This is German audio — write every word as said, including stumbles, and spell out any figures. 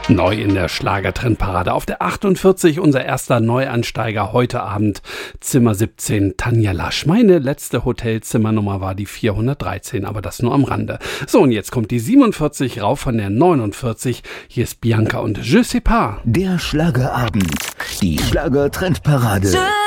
Neu in der Schlagertrendparade. Auf der achtundvierzig unser erster Neuansteiger heute Abend, Zimmer siebzehn, Tanja Lasch. Meine letzte Hotelzimmernummer war die vierhundertdreizehn, aber das nur am Rande. So, und jetzt kommt die siebenundvierzig rauf von der neunundvierzig. Hier ist Bianca und Je sais pas. Der Schlagerabend, die Schlagertrendparade.